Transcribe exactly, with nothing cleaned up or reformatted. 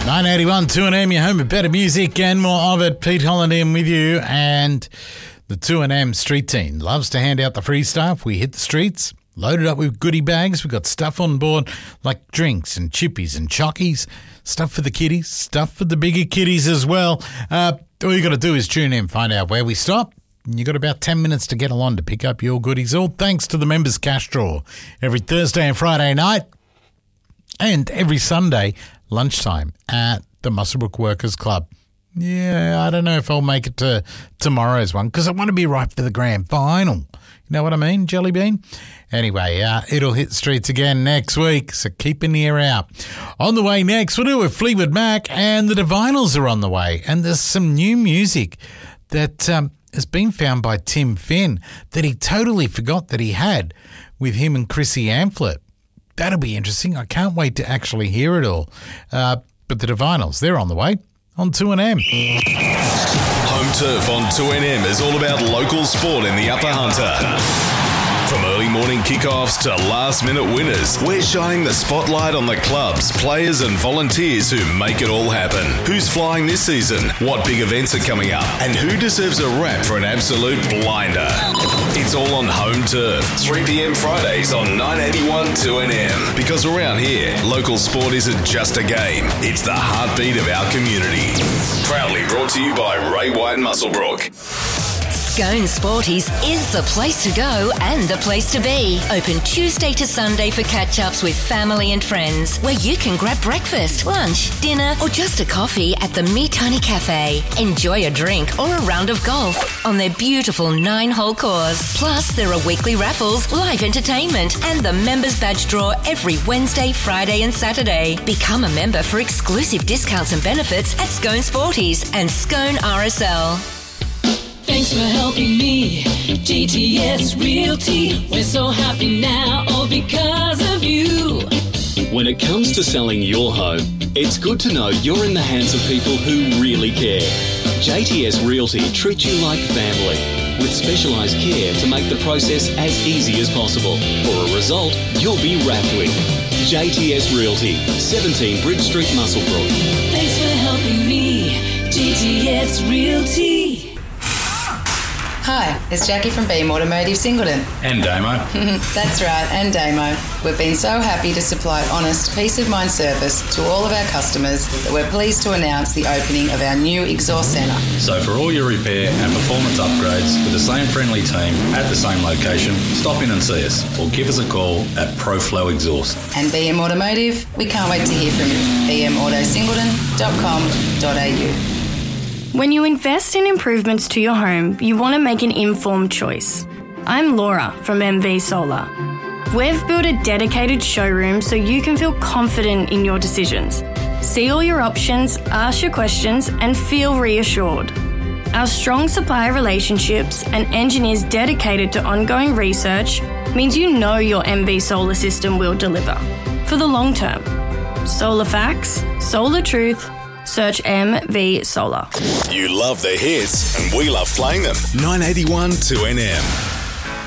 nine eighty-one two N M, your home of better music and more of it. Pete Holiday with you, and the two N M street team loves to hand out the free stuff. We hit the streets, loaded up with goodie bags. We've got stuff on board like drinks and chippies and chockies, stuff for the kiddies, stuff for the bigger kiddies as well. Uh, all you got to do is tune in, find out where we stop. You got about ten minutes to get along to pick up your goodies, all thanks to the members' cash draw every Thursday and Friday night and every Sunday lunchtime at the Muswellbrook Workers Club. Yeah, I don't know if I'll make it to tomorrow's one because I want to be right for the grand final. You know what I mean, Jelly Bean? Anyway, uh, it'll hit streets again next week, so keep an ear out. On the way next, we'll do with Fleetwood Mac, and the Divinals are on the way. And there's some new music that um, has been found by Tim Finn that he totally forgot that he had with him and Chrissy Amphlett. That'll be interesting. I can't wait to actually hear it all. Uh, but the Divinals, they're on the way on two N M. Home Turf on two N M is all about local sport in the Upper Hunter. From early morning kickoffs to last-minute winners, we're shining the spotlight on the clubs, players and volunteers who make it all happen. Who's flying this season? What big events are coming up? And who deserves a rap for an absolute blinder? It's all on Home Turf, three p.m. Fridays on nine eighty-one two N M. Because around here, local sport isn't just a game, it's the heartbeat of our community. Proudly brought to you by Ray White Muswellbrook. Scone Sporties is the place to go and the place to be. Open Tuesday to Sunday for catch-ups with family and friends, where you can grab breakfast, lunch, dinner, or just a coffee at the Meat Honey Cafe. Enjoy a drink or a round of golf on their beautiful nine-hole course. Plus, there are weekly raffles, live entertainment, and the members badge draw every Wednesday, Friday, and Saturday. Become a member for exclusive discounts and benefits at Scone Sporties and Scone R S L. Thanks for helping me, J T S Realty. We're so happy now, all because of you. When it comes to selling your home, it's good to know you're in the hands of people who really care. J T S Realty treats you like family, with specialised care to make the process as easy as possible. For a result you'll be wrapped with. J T S Realty, seventeen Bridge Street, Muswellbrook. Thanks for helping me, J T S Realty. Hi, it's Jackie from Beam Automotive Singleton. And Damo. That's right, and Damo. We've been so happy to supply honest, peace-of-mind service to all of our customers that we're pleased to announce the opening of our new exhaust centre. So for all your repair and performance upgrades with the same friendly team at the same location, stop in and see us or give us a call at ProFlow Exhaust. And B M Automotive, we can't wait to hear from you. b m auto singleton dot com dot a u. When you invest in improvements to your home, you want to make an informed choice. I'm Laura from M V Solar. We've built a dedicated showroom so you can feel confident in your decisions. See all your options, ask your questions, and feel reassured. Our strong supplier relationships and engineers dedicated to ongoing research means you know your M V Solar system will deliver for the long term. Solar facts, solar truth. Search M V Solar. You love the hits, and we love playing them. nine eighty-one two N M.